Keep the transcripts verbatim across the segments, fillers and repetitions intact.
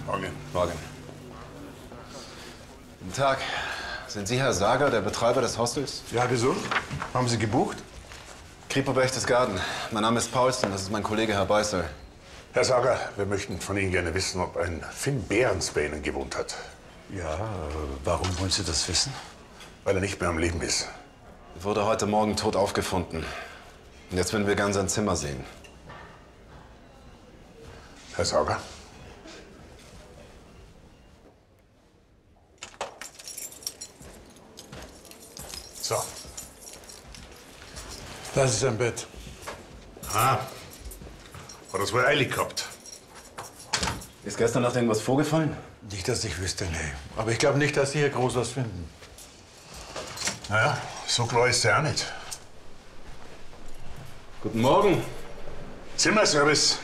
Morgen. Morgen. Guten Tag. Sind Sie Herr Sager, der Betreiber des Hostels? Ja, wieso? Haben Sie gebucht? Kripo Berchtesgaden. Mein Name ist Paulsen, das ist mein Kollege Herr Beißel. Herr Sager, wir möchten von Ihnen gerne wissen, ob ein Finn Behrens bei Ihnen gewohnt hat. Ja, warum wollen Sie das wissen? Weil er nicht mehr am Leben ist. Er wurde heute Morgen tot aufgefunden. Und jetzt würden wir gern sein Zimmer sehen. Herr Sager? So. Das ist sein Bett. Ah. Hat das wohl eilig gehabt? Ist gestern Nacht irgendwas vorgefallen? Nicht, dass ich wüsste, nee. Aber ich glaube nicht, dass Sie hier groß was finden. Naja, so klar ist er auch nicht. Guten Morgen. Zimmerservice.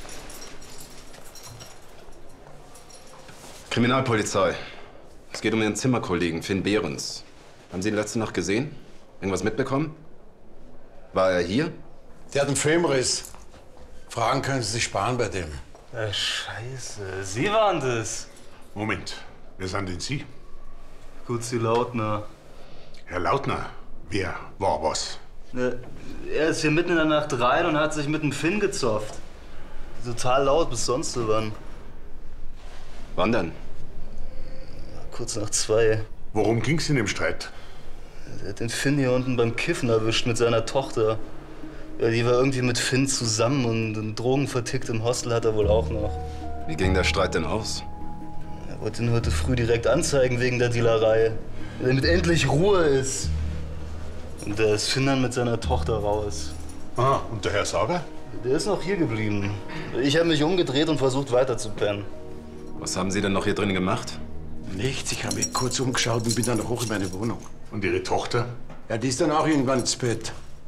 Kriminalpolizei. Es geht um Ihren Zimmerkollegen, Finn Behrens. Haben Sie ihn letzte Nacht gesehen? Irgendwas mitbekommen? War er hier? Der hat einen Filmriss. Fragen können Sie sich sparen bei dem. Äh, Scheiße, Sie waren das. Moment, wer sind denn Sie? Gutzi Lautner. Herr Lautner, wer war was? Äh, Er ist hier mitten in der Nacht rein und hat sich mit dem Finn gezofft. Total laut bis sonst so wann. Wann denn? Kurz nach zwei. Worum ging's in dem Streit? Er hat den Finn hier unten beim Kiffen erwischt mit seiner Tochter. Ja, die war irgendwie mit Finn zusammen und Drogen vertickt im Hostel hat er wohl auch noch. Wie ging der Streit denn aus? Er wollte ihn heute früh direkt anzeigen wegen der Dealerei. Damit endlich Ruhe ist. Und da ist Finn dann mit seiner Tochter raus. Ah, und der Herr Sager? Der ist noch hier geblieben. Ich habe mich umgedreht und versucht weiter zu pennen. Was haben Sie denn noch hier drin gemacht? Nichts. Ich habe mich kurz umgeschaut und bin dann hoch in meine Wohnung. Und Ihre Tochter? Ja, die ist dann auch irgendwann ins Bett.